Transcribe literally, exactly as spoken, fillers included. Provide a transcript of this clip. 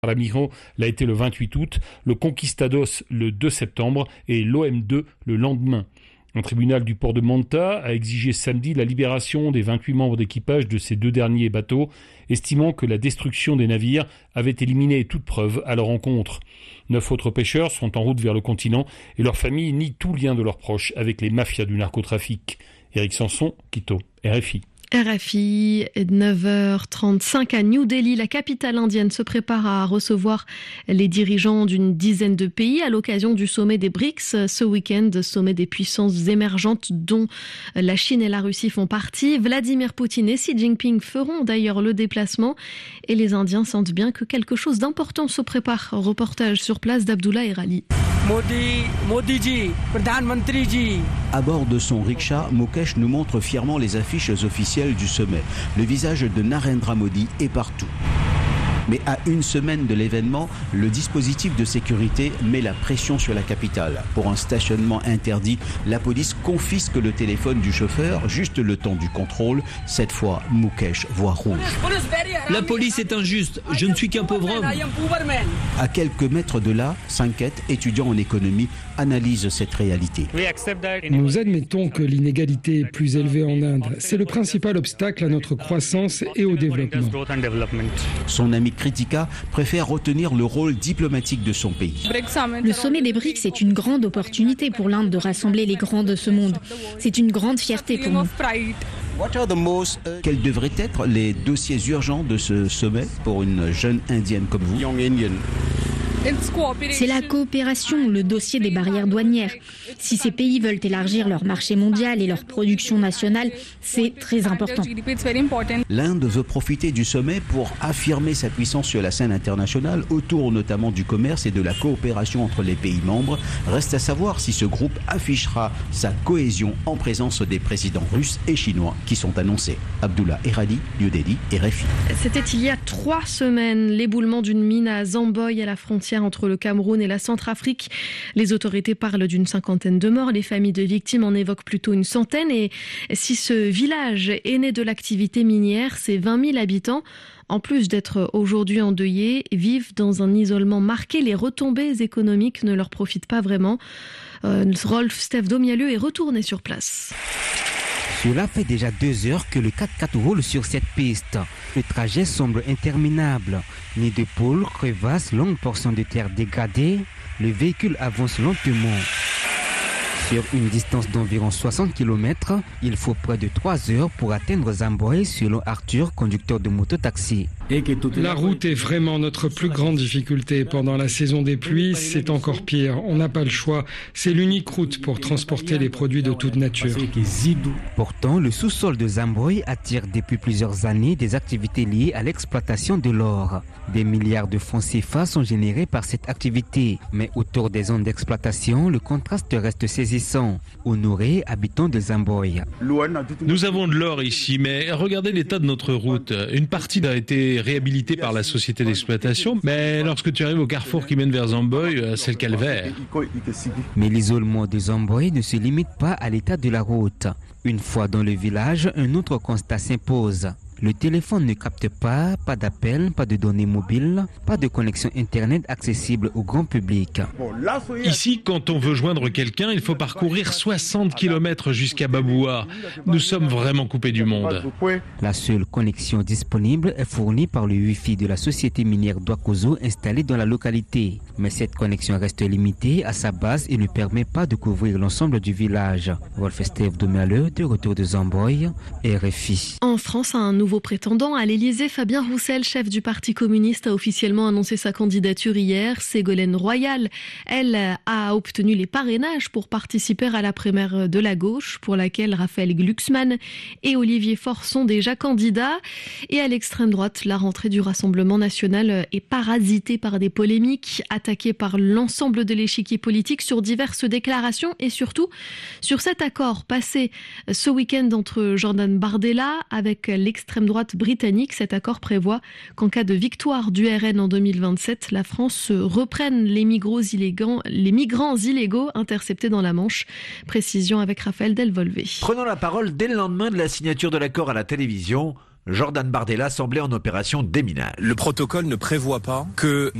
Ramiro l'a été le vingt-huit août, le Conquistados le deux septembre et l'O M deux le lendemain. Un tribunal du port de Manta a exigé samedi la libération des vingt-huit membres d'équipage de ces deux derniers bateaux, estimant que la destruction des navires avait éliminé toute preuve à leur encontre. Neuf autres pêcheurs sont en route vers le continent et leurs familles nient tout lien de leurs proches avec les mafias du narcotrafic. Éric Sanson, Quito, R F I. R F I, neuf heures trente-cinq à New Delhi. La capitale indienne se prépare à recevoir les dirigeants d'une dizaine de pays à l'occasion du sommet des B R I C S. Ce week-end, sommet des puissances émergentes dont la Chine et la Russie font partie. Vladimir Poutine et Xi Jinping feront d'ailleurs le déplacement et les Indiens sentent bien que quelque chose d'important se prépare. Reportage sur place d'Abdullah Erali. Modi, Modi-ji, Pradhan Mantri-ji. À bord de son rickshaw, Mukesh nous montre fièrement les affiches officielles du sommet. Le visage de Narendra Modi est partout. Mais à une semaine de l'événement, le dispositif de sécurité met la pression sur la capitale. Pour un stationnement interdit, la police confisque le téléphone du chauffeur, juste le temps du contrôle. Cette fois, Mukesh voit rouge. La police est injuste, je ne suis qu'un pauvre homme. À quelques mètres de là, Sanket, étudiant en économie, analyse cette réalité. Nous admettons que l'inégalité est plus élevée en Inde. C'est le principal obstacle à notre croissance et au développement. Son ami Kritika préfère retenir le rôle diplomatique de son pays. Le sommet des B R I C S est une grande opportunité pour l'Inde de rassembler les grands de ce monde. C'est une grande fierté pour nous. Quels devraient être les dossiers urgents de ce sommet pour une jeune indienne comme vous? C'est la coopération, le dossier des barrières douanières. Si ces pays veulent élargir leur marché mondial et leur production nationale, c'est très important. L'Inde veut profiter du sommet pour affirmer sa puissance sur la scène internationale, autour notamment du commerce et de la coopération entre les pays membres. Reste à savoir si ce groupe affichera sa cohésion en présence des présidents russes et chinois qui sont annoncés. Abdullah Erali, New Delhi, R F I. C'était il y a trois semaines, l'éboulement d'une mine à Zamboy à la frontière entre le Cameroun et la Centrafrique. Les autorités parlent d'une cinquantaine de morts. Les familles de victimes en évoquent plutôt une centaine. Et si ce village est né de l'activité minière, ses vingt mille habitants, en plus d'être aujourd'hui endeuillés, vivent dans un isolement marqué. Les retombées économiques ne leur profitent pas vraiment. Euh, Rolf Steph Domialeux est retourné sur place. Cela fait déjà deux heures que le quatre-quatre roule sur cette piste. Le trajet semble interminable. Nid de poules, crevasses, longues portions de terre dégradées. Le véhicule avance lentement. Sur une distance d'environ soixante kilomètres, il faut près de trois heures pour atteindre Zamboy, selon Arthur, conducteur de moto-taxi. La route est vraiment notre plus grande difficulté. Pendant la saison des pluies, c'est encore pire. On n'a pas le choix. C'est l'unique route pour transporter les produits de toute nature. Pourtant, le sous-sol de Zamboy attire depuis plusieurs années des activités liées à l'exploitation de l'or. Des milliards de francs C F A sont générés par cette activité. Mais autour des zones d'exploitation, le contraste reste saisissant. Honoré, habitant de Zamboy. Nous avons de l'or ici, mais regardez l'état de notre route. Une partie a été réhabilitée par la société d'exploitation, mais lorsque tu arrives au carrefour qui mène vers Zamboy, c'est le calvaire. Mais l'isolement de Zamboy ne se limite pas à l'état de la route. Une fois dans le village, un autre constat s'impose. Le téléphone ne capte pas, pas d'appel, pas de données mobiles, pas de connexion Internet accessible au grand public. Ici, quand on veut joindre quelqu'un, il faut parcourir soixante kilomètres jusqu'à Baboua. Nous sommes vraiment coupés du monde. La seule connexion disponible est fournie par le Wi-Fi de la société minière Douakozo installée dans la localité. Mais cette connexion reste limitée à sa base et ne permet pas de couvrir l'ensemble du village. Wolf Steve Domialeux, de retour de Zamboy, R F I. En France, un nouveau prétendant à l'Élysée, Fabien Roussel, chef du Parti communiste, a officiellement annoncé sa candidature hier. Ségolène Royal, elle, a obtenu les parrainages pour participer à la primaire de la gauche, pour laquelle Raphaël Glucksmann et Olivier Faure sont déjà candidats. Et à l'extrême droite, la rentrée du Rassemblement national est parasitée par des polémiques, attaquée par l'ensemble de l'échiquier politique sur diverses déclarations et surtout sur cet accord passé ce week-end entre Jordan Bardella avec l'extrême droite britannique. Cet accord prévoit qu'en cas de victoire du R N en deux mille vingt-sept, la France reprenne les migrants illégaux, les migrants illégaux interceptés dans la Manche. Précision avec Raphaël Delvolvé. Prenant la parole dès le lendemain de la signature de l'accord à la télévision, Jordan Bardella semblait en opération déminage. Le protocole ne prévoit pas que